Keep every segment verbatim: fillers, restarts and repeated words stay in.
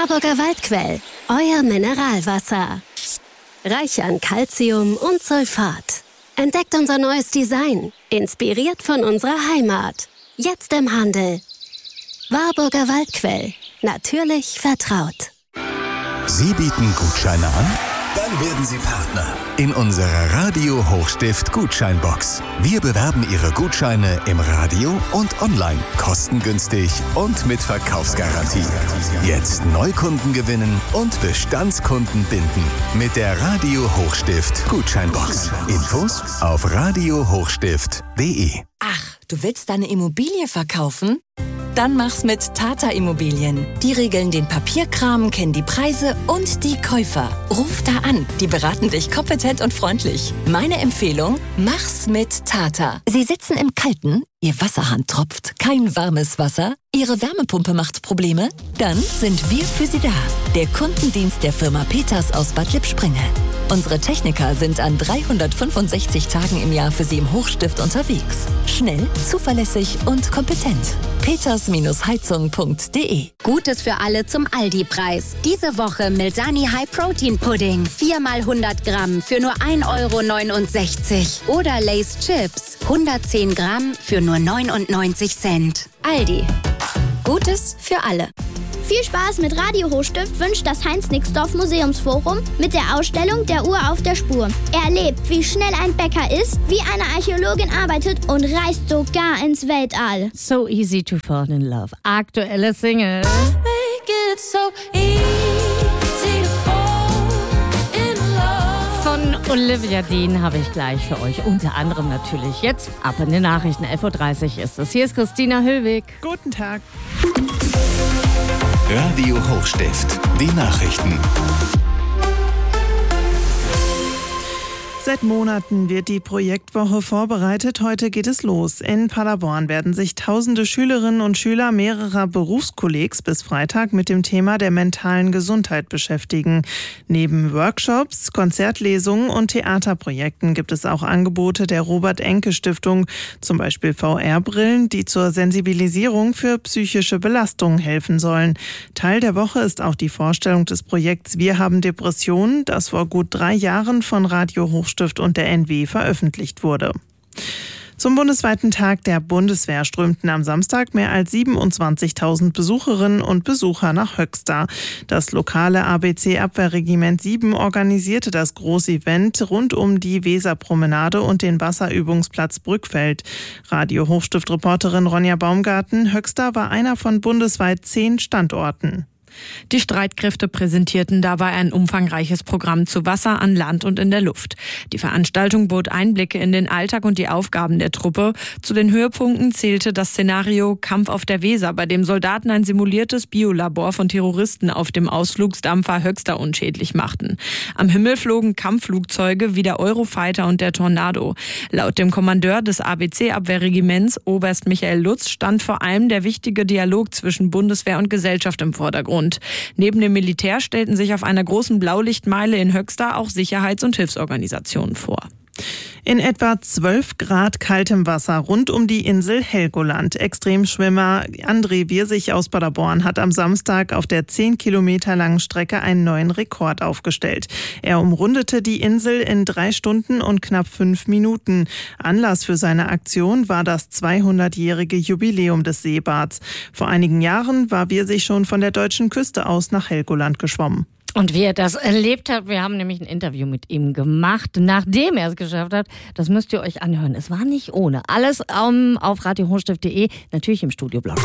Warburger Waldquell, euer Mineralwasser. Reich an Calcium und Sulfat. Entdeckt unser neues Design, inspiriert von unserer Heimat. Jetzt im Handel. Warburger Waldquell, natürlich vertraut. Sie bieten Gutscheine an? Dann werden Sie Partner in unserer Radio Hochstift Gutscheinbox. Wir bewerben Ihre Gutscheine im Radio und online, kostengünstig und mit Verkaufsgarantie. Jetzt Neukunden gewinnen und Bestandskunden binden mit der Radio Hochstift Gutscheinbox. Infos auf radio hochstift punkt de. Ach, du willst deine Immobilie verkaufen? Dann mach's mit Tata Immobilien. Die regeln den Papierkram, kennen die Preise und die Käufer. Ruf da an, die beraten dich kompetent und freundlich. Meine Empfehlung, mach's mit Tata. Sie sitzen im Kalten, Ihr Wasserhahn tropft, kein warmes Wasser, Ihre Wärmepumpe macht Probleme? Dann sind wir für Sie da. Der Kundendienst der Firma Peters aus Bad Lippspringe. Unsere Techniker sind an dreihundertfünfundsechzig Tagen im Jahr für Sie im Hochstift unterwegs. Schnell, zuverlässig und kompetent. peters Heizung punkt de. Gutes für alle zum Aldi-Preis. Diese Woche Milsani High Protein Pudding. vier mal hundert Gramm für nur ein Euro neunundsechzig. Oder Lay's Chips. hundertzehn Gramm für nur neunundneunzig Cent. Aldi. Gutes für alle. Viel Spaß mit Radio Hochstift wünscht das Heinz-Nixdorf Museumsforum mit der Ausstellung Der Uhr auf der Spur. Erlebt, wie schnell ein Bäcker ist, wie eine Archäologin arbeitet und reist sogar ins Weltall. So easy to fall in love. Aktuelle Single. Make it so easy to fall in love. Von Olivia Dean habe ich gleich für euch. Unter anderem natürlich jetzt ab in den Nachrichten. elf Uhr dreißig ist es. Hier ist Christina Höllweg. Guten Tag. Radio Hochstift, die Nachrichten. Seit Monaten wird die Projektwoche vorbereitet. Heute geht es los. In Paderborn werden sich tausende Schülerinnen und Schüler mehrerer Berufskollegs bis Freitag mit dem Thema der mentalen Gesundheit beschäftigen. Neben Workshops, Konzertlesungen und Theaterprojekten gibt es auch Angebote der Robert-Enke-Stiftung, zum Beispiel V R-Brillen, die zur Sensibilisierung für psychische Belastungen helfen sollen. Teil der Woche ist auch die Vorstellung des Projekts Wir haben Depressionen, das vor gut drei Jahren von Radio Hochstift und der N W veröffentlicht wurde. Zum bundesweiten Tag der Bundeswehr strömten am Samstag mehr als siebenundzwanzigtausend Besucherinnen und Besucher nach Höxter. Das lokale A B C-Abwehrregiment sieben organisierte das Großevent rund um die Weserpromenade und den Wasserübungsplatz Brückfeld. Radio Hochstift-Reporterin Ronja Baumgarten: Höxter war einer von bundesweit zehn Standorten. Die Streitkräfte präsentierten dabei ein umfangreiches Programm zu Wasser, an Land und in der Luft. Die Veranstaltung bot Einblicke in den Alltag und die Aufgaben der Truppe. Zu den Höhepunkten zählte das Szenario Kampf auf der Weser, bei dem Soldaten ein simuliertes Biolabor von Terroristen auf dem Ausflugsdampfer Höxter unschädlich machten. Am Himmel flogen Kampfflugzeuge wie der Eurofighter und der Tornado. Laut dem Kommandeur des A B C-Abwehrregiments, Oberst Michael Lutz, stand vor allem der wichtige Dialog zwischen Bundeswehr und Gesellschaft im Vordergrund. Neben dem Militär stellten sich auf einer großen Blaulichtmeile in Höxter auch Sicherheits- und Hilfsorganisationen vor. In etwa zwölf Grad kaltem Wasser rund um die Insel Helgoland. Extremschwimmer André Wirsig aus Paderborn hat am Samstag auf der zehn Kilometer langen Strecke einen neuen Rekord aufgestellt. Er umrundete die Insel in drei Stunden und knapp fünf Minuten. Anlass für seine Aktion war das zweihundertjährige Jubiläum des Seebads. Vor einigen Jahren war Wirsig schon von der deutschen Küste aus nach Helgoland geschwommen. Und wie er das erlebt hat, wir haben nämlich ein Interview mit ihm gemacht, nachdem er es geschafft hat. Das müsst ihr euch anhören. Es war nicht ohne. Alles um, auf radio hochstift punkt de, natürlich im Studioblog.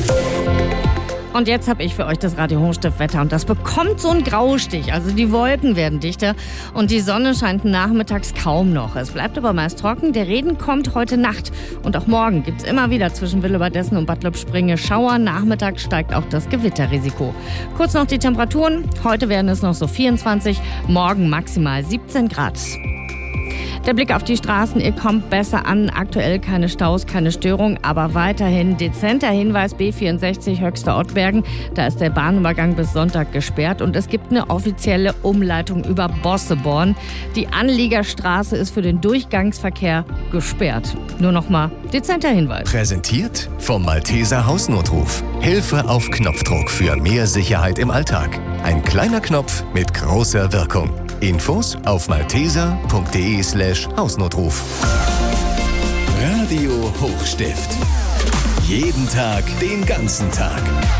Und jetzt habe ich für euch das Radio Hochstift-Wetter und das bekommt so einen Graustich. Also die Wolken werden dichter und die Sonne scheint nachmittags kaum noch. Es bleibt aber meist trocken. Der Regen kommt heute Nacht und auch morgen gibt es immer wieder zwischen Willebadessen und Bad Lippspringe Schauer. Nachmittags steigt auch das Gewitterrisiko. Kurz noch die Temperaturen. Heute werden es noch so vierundzwanzig, morgen maximal siebzehn Grad. Der Blick auf die Straßen, ihr kommt besser an. Aktuell keine Staus, keine Störung, aber weiterhin dezenter Hinweis B vierundsechzig Höchster Ottbergen. Da ist der Bahnübergang bis Sonntag gesperrt und es gibt eine offizielle Umleitung über Bosseborn. Die Anliegerstraße ist für den Durchgangsverkehr gesperrt. Nur noch mal dezenter Hinweis. Präsentiert vom Malteser Hausnotruf. Hilfe auf Knopfdruck für mehr Sicherheit im Alltag. Ein kleiner Knopf mit großer Wirkung. Infos auf malteser.de slash Hausnotruf. Radio Hochstift. Jeden Tag, den ganzen Tag.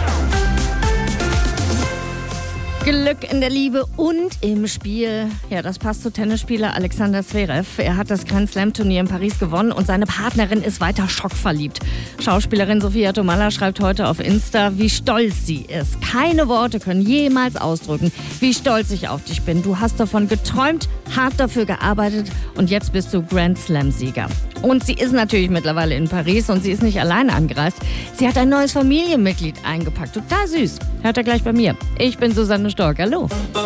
Glück in der Liebe und im Spiel. Ja, das passt zu Tennisspieler Alexander Zverev. Er hat das Grand Slam Turnier in Paris gewonnen und seine Partnerin ist weiter schockverliebt. Schauspielerin Sophia Tomalla schreibt heute auf Insta, wie stolz sie ist. Keine Worte können jemals ausdrücken, wie stolz ich auf dich bin. Du hast davon geträumt, hart dafür gearbeitet und jetzt bist du Grand Slam Sieger. Und sie ist natürlich mittlerweile in Paris und sie ist nicht alleine angereist. Sie hat ein neues Familienmitglied eingepackt. Total süß. Hört ihr gleich bei mir. Ich bin Susanne Stork. Hallo.